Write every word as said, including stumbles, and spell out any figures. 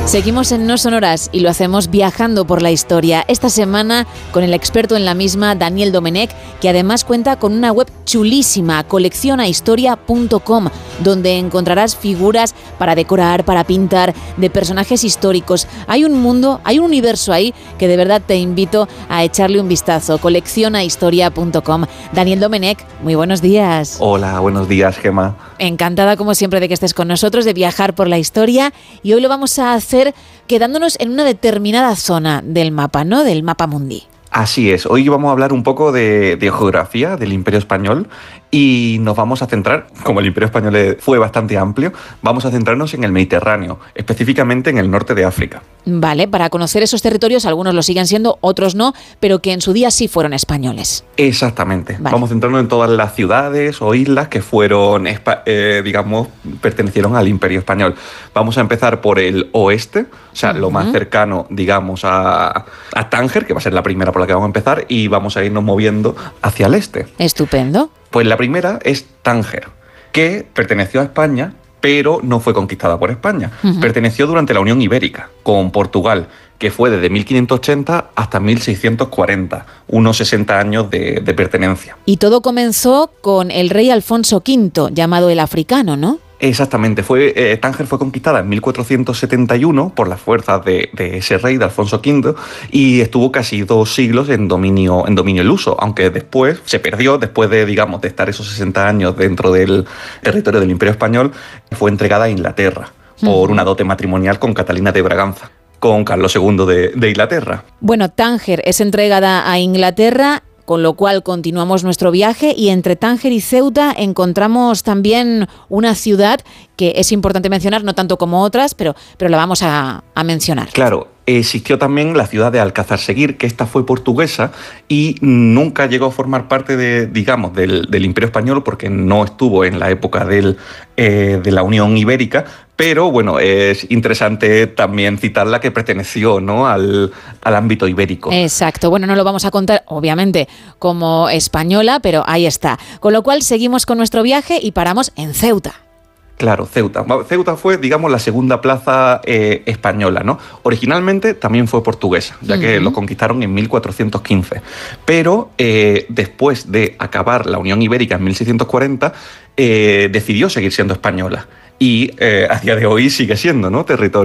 Seguimos en No Sonoras y lo hacemos viajando por la historia. Esta semana con el experto en la misma, Daniel Domenech, que además cuenta con una web chulísima, colecciona historia punto com, donde encontrarás figuras para decorar, para pintar, de personajes históricos. Hay un mundo, hay un universo ahí que de verdad te invito a echarle un vistazo. colecciona historia punto com. Daniel Domenech, muy buenos días. Hola, buenos días, Gemma. Encantada como siempre de que estés con nosotros, de viajar por la historia, y hoy lo vamos a hacer quedándonos en una determinada zona del mapa, ¿no? Del mapa mundi. Así es, hoy vamos a hablar un poco de, de geografía del Imperio Español y nos vamos a centrar, como el Imperio Español fue bastante amplio, vamos a centrarnos en el Mediterráneo, específicamente en el norte de África. Vale, para conocer esos territorios, algunos lo siguen siendo, otros no, pero que en su día sí fueron españoles. Exactamente, vale. Vamos a centrarnos en todas las ciudades o islas que fueron, eh, digamos, pertenecieron al Imperio Español. Vamos a empezar por el oeste, o sea, uh-huh. lo más cercano, digamos, a, a Tánger, que va a ser la primera por la que vamos a empezar, y vamos a irnos moviendo hacia el este. Estupendo. Pues la primera es Tánger, que perteneció a España, pero no fue conquistada por España. Uh-huh. Perteneció durante la Unión Ibérica, con Portugal, que fue desde mil quinientos ochenta hasta mil seiscientos cuarenta, unos sesenta años de, de pertenencia. Y todo comenzó con el rey Alfonso quinto, llamado el Africano, ¿no? Exactamente, fue, eh, Tánger fue conquistada en mil cuatrocientos setenta y uno por las fuerzas de, de ese rey, de Alfonso quinto, y estuvo casi dos siglos en dominio, en dominio luso, aunque después se perdió, después de, digamos, de estar esos sesenta años dentro del territorio del Imperio Español, fue entregada a Inglaterra por uh-huh. una dote matrimonial con Catalina de Braganza, con Carlos segundo de, de Inglaterra. Bueno, Tánger es entregada a Inglaterra, con lo cual continuamos nuestro viaje, y entre Tánger y Ceuta encontramos también una ciudad que es importante mencionar, no tanto como otras, pero, pero la vamos a, a mencionar. Claro, existió también la ciudad de Alcázar-Seguir, que esta fue portuguesa y nunca llegó a formar parte de, digamos, del, del Imperio Español, porque no estuvo en la época del, eh, de la Unión Ibérica. Pero bueno, es interesante también citarla, que perteneció, ¿no?, al, al ámbito ibérico. Exacto. Bueno, no lo vamos a contar, obviamente, como española, pero ahí está. Con lo cual seguimos con nuestro viaje y paramos en Ceuta. Claro, Ceuta. Ceuta fue, digamos, la segunda plaza eh, española, ¿no? Originalmente también fue portuguesa, ya uh-huh. que lo conquistaron en mil cuatrocientos quince. Pero eh, después de acabar la Unión Ibérica en mil seiscientos cuarenta, eh, decidió seguir siendo española. Y eh, a día de hoy sigue siendo, ¿no?, territorio